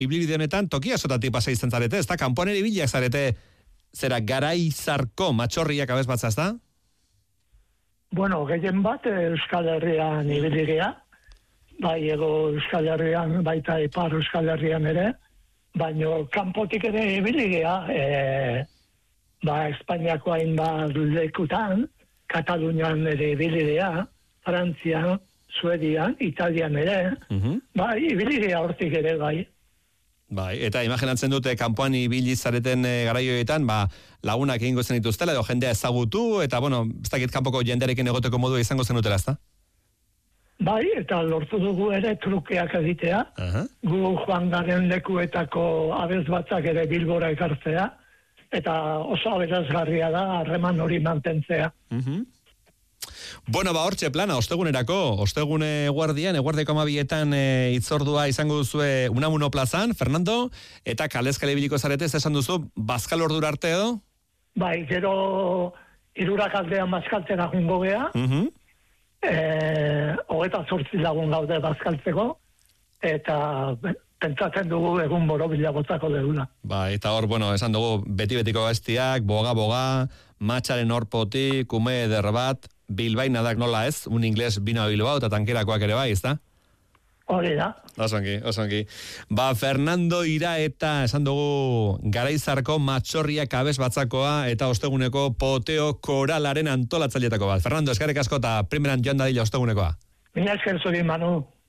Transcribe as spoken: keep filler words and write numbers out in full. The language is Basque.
ibilbide honetan tokia sotatik pasa izan zarete, ez da, kanpoan ere ibiliak zarete, zera Garaizarko matxorriak abezbatza, ez da? Bueno, gehien bat Euskal Herrian ibiligia, bai ego Euskal Herrian, baita ipar Euskal Herrian ere, baino kanpotik ere ibiligia, e, ba Espainiako hainbat lekutan, Katalunian ere ibiligia, Frantzian, Suedian, Italian ere, uh-huh. bai, ibiligia hortik ere bai. Bai, eta imaginatzen dute kanpoan ibili zareten e, garaioetan, ba, lagunak egingo zen dituztela, edo jendea ezagutu, eta, bueno, ez dakit kanpoko jendearekin egoteko modua izango zen dutela, ez da? Bai, eta lortu dugu ere trukeak egitea. Uh-huh. Gu joan garen lekuetako abez batzak ere Bilbora ekartzea, eta oso aberazgarria da harreman hori mantentzea. Uh-huh. Bueno, ba, hortxe plana, ostegunerako, ostegune eguardian, eguardeko amabietan e, itzordua izango duzue Unamuno plazan, Fernando, eta kalezkale biliko zarete, ez esan duzu, bazkal ordura arte edo? Bai, gero irurak aldean bazkaltzera jungo gea, uh-huh. e, hogeta zortzi lagun gaude bazkaltzeko, eta pentsatzen dugu egun borobila botako degula. Ba, eta hor, bueno, esan dugu, beti-betiko bestiak, boga-boga, matxaren horpoti, kume eder bat, bilbainadak nola ez, un ingles bino Bilbao eta tankerakoak ere bai, ez da? Hori da. Osongi, osongi. Ba, Fernando Ira eta esan dugu Garaizarko matxorriak abez batzakoa eta osteguneko poteo koralaren antolatzailetako bat. Fernando, eskerrik asko eta primeran joan dadila ostegunekoa. Mina esker zuri, Manu.